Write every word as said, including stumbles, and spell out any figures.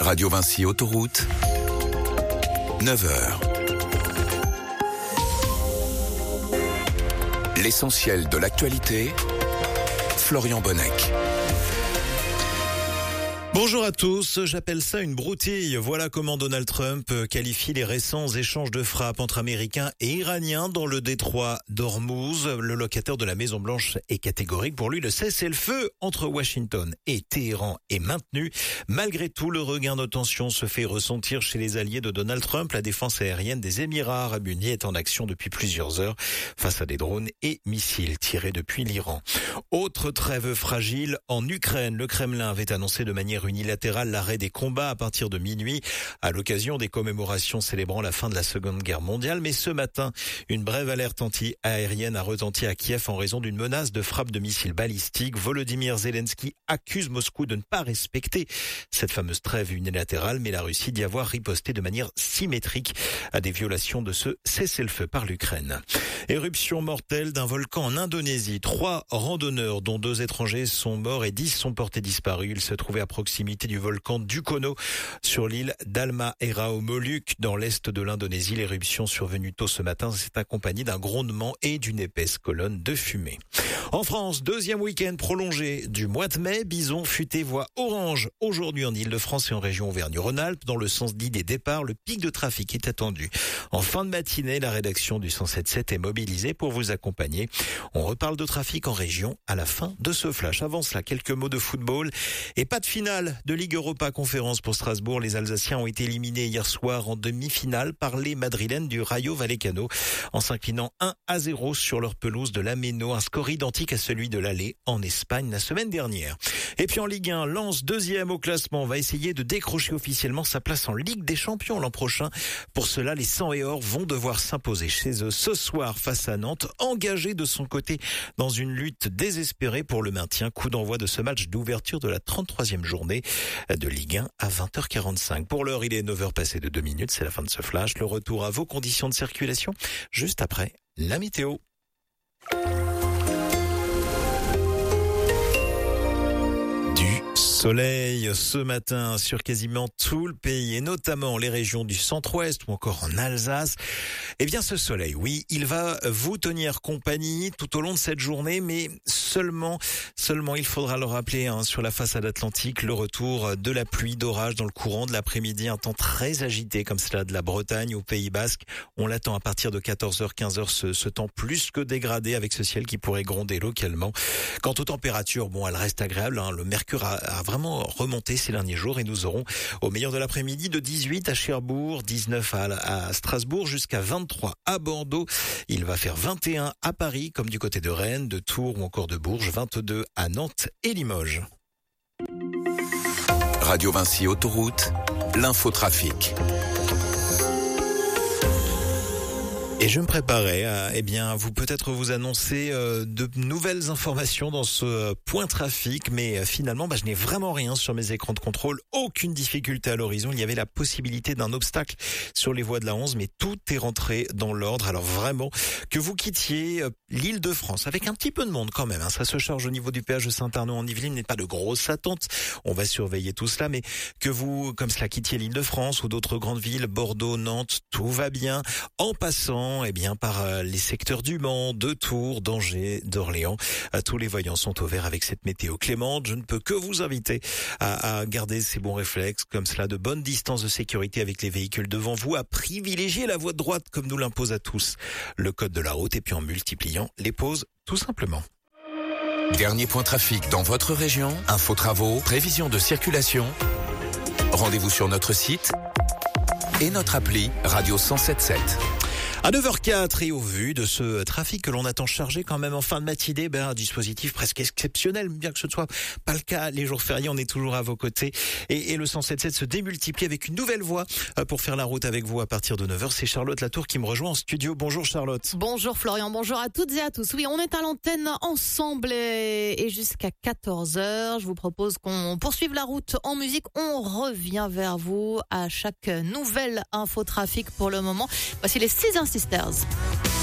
Radio Vinci Autoroute, neuf heures. L'essentiel de l'actualité, Florian Bonnec. Bonjour à tous, j'appelle ça une broutille. Voilà comment Donald Trump qualifie les récents échanges de frappes entre Américains et Iraniens dans le détroit d'Ormuz. Le locataire de la Maison Blanche est catégorique. Pour lui, le cessez-le-feu entre Washington et Téhéran est maintenu. Malgré tout, le regain de tension se fait ressentir chez les alliés de Donald Trump. La défense aérienne des Émirats arabes unis est en action depuis plusieurs heures face à des drones et missiles tirés depuis l'Iran. Autre trêve fragile en Ukraine. Le Kremlin avait annoncé de manière unilatérale l'arrêt des combats à partir de minuit à l'occasion des commémorations célébrant la fin de la Seconde Guerre mondiale. Mais ce matin, une brève alerte anti-aérienne a retenti à Kiev en raison d'une menace de frappe de missiles balistiques. Volodymyr Zelensky accuse Moscou de ne pas respecter cette fameuse trêve unilatérale, mais la Russie d'y avoir riposté de manière symétrique à des violations de ce cessez-le-feu par l'Ukraine. Éruption mortelle d'un volcan en Indonésie. Trois randonneurs, dont deux étrangers, sont morts et dix sont portés disparus. Ils se trouvaient à proximité du volcan Dukono sur l'île d'Halmahera aux Moluques dans l'est de l'Indonésie. L'éruption survenue tôt ce matin s'est accompagnée d'un grondement et d'une épaisse colonne de fumée. En France, deuxième week-end prolongé du mois de mai, Bison futé voie orange aujourd'hui en Île-de-France et en région Auvergne-Rhône-Alpes. Dans le sens dit des départs, le pic de trafic est attendu. En fin de matinée, la rédaction du cent sept sept est mobilisée pour vous accompagner. On reparle de trafic en région à la fin de ce flash. Avant cela, quelques mots de football et pas de finale de Ligue Europa Conférence pour Strasbourg. Les Alsaciens ont été éliminés hier soir en demi-finale par les Madrilènes du Rayo Vallecano en s'inclinant un à zéro sur leur pelouse de l'Ameno, un score identique à celui de l'aller en Espagne la semaine dernière. Et puis en Ligue un, Lens, deuxième au classement, va essayer de décrocher officiellement sa place en Ligue des Champions l'an prochain. Pour cela, les cent et or vont devoir s'imposer chez eux ce soir face à Nantes, engagé de son côté dans une lutte désespérée pour le maintien. Coup d'envoi de ce match d'ouverture de la trente-troisième journée de Ligue un à vingt heures quarante-cinq. Pour l'heure, il est neuf heures passées de deux minutes, c'est la fin de ce flash. Le retour à vos conditions de circulation juste après la météo. Soleil ce matin sur quasiment tout le pays et notamment les régions du centre-ouest ou encore en Alsace. Eh bien ce soleil, oui, il va vous tenir compagnie tout au long de cette journée, mais seulement, seulement il faudra le rappeler hein, sur la façade atlantique, le retour de la pluie, d'orage dans le courant de l'après-midi, un temps très agité comme cela de la Bretagne au Pays Basque. On l'attend à partir de quatorze heures, quinze heures, ce, ce temps plus que dégradé avec ce ciel qui pourrait gronder localement. Quant aux températures, bon, elles restent agréables, hein, le mercure a, a vraiment remonté ces derniers jours et nous aurons au meilleur de l'après-midi de dix-huit à Cherbourg, dix-neuf à, à Strasbourg jusqu'à vingt-trois à Bordeaux. Il va faire vingt et un à Paris comme du côté de Rennes, de Tours ou encore de Bourges, vingt-deux à Nantes et Limoges. Radio Vinci Autoroute, l'infotrafic. Et je me préparais à, eh bien, vous peut-être vous annoncer euh, de nouvelles informations dans ce euh, point trafic, mais euh, finalement, bah, je n'ai vraiment rien sur mes écrans de contrôle, aucune difficulté à l'horizon. Il y avait la possibilité d'un obstacle sur les voies de la onze, mais tout est rentré dans l'ordre. Alors vraiment, que vous quittiez euh, l'Île-de-France avec un petit peu de monde quand même, hein, ça se charge au niveau du péage de Saint-Arnaud en Yvelines, n'est pas de grosses attentes. On va surveiller tout cela, mais que vous, comme cela, quittiez l'Île-de-France ou d'autres grandes villes, Bordeaux, Nantes, tout va bien. En passant, eh bien, par les secteurs du Mans, de Tours, d'Angers, d'Orléans. Tous les voyants sont au vert avec cette météo clémente. Je ne peux que vous inviter à, à garder ces bons réflexes, comme cela, de bonnes distances de sécurité avec les véhicules devant vous, à privilégier la voie de droite comme nous l'impose à tous le code de la route et puis en multipliant les pauses, tout simplement. Dernier point trafic dans votre région, info travaux, prévision de circulation. Rendez-vous sur notre site et notre appli Radio cent sept sept. À neuf heures quatre et au vu de ce trafic que l'on attend chargé quand même en fin de matinée, ben un dispositif presque exceptionnel, bien que ce ne soit pas le cas les jours fériés, on est toujours à vos côtés. Et, et le cent sept sept se démultiplie avec une nouvelle voix pour faire la route avec vous à partir de neuf heures. C'est Charlotte Latour qui me rejoint en studio. Bonjour Charlotte. Bonjour Florian, bonjour à toutes et à tous. Oui, on est à l'antenne ensemble et, et jusqu'à quatorze heures. Je vous propose qu'on poursuive la route en musique. On revient vers vous à chaque nouvelle info trafic pour le moment. Voici les six Sisters.